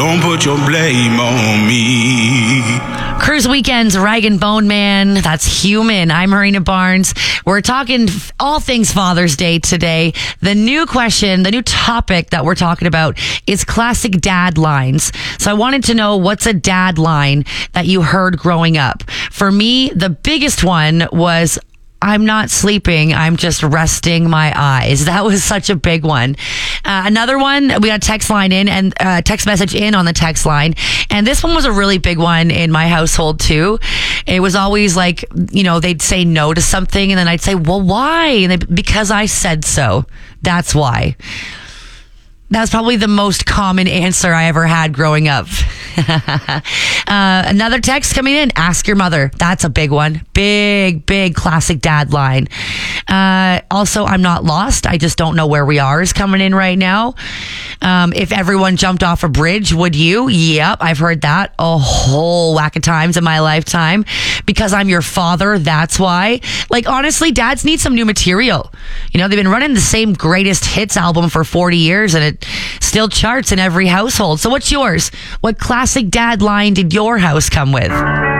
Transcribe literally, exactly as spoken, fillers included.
Don't put your blame on me. Cruise Weekends, Rag and Bone Man. That's Human. I'm Marina Barnes. We're talking all things Father's Day today. The new question, the new topic that we're talking about is classic dad lines. So I wanted to know, what's a dad line that you heard growing up? For me, the biggest one was, I'm not sleeping. I'm just resting my eyes. That was such a big one. Uh, another one, we got a text line in and uh, text message in on the text line. And this one was a really big one in my household too. It was always like, you know, they'd say no to something and then I'd say, well, why? And they, because I said so. That's why. That's probably the most common answer I ever had growing up. uh, another text coming in, ask your mother. That's a big one. Big, big classic dad line. Uh, also, I'm not lost. I just don't know where we are is coming in right now. Um, if everyone jumped off a bridge, would you? Yep, I've heard that a whole whack of times in my lifetime. Because I'm your father, that's why. Like, honestly, dads need some new material. You know, they've been running the same greatest hits album for forty years and it still charts in every household. So what's yours? What classic dad line did your house come with?